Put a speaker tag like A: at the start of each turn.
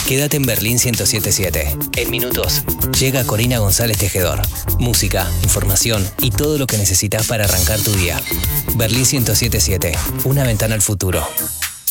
A: Quédate en Berlín 107.7. En minutos llega Corina González Tejedor. Música, información y todo lo que necesitas para arrancar tu día. Berlín 107.7. Una ventana al futuro.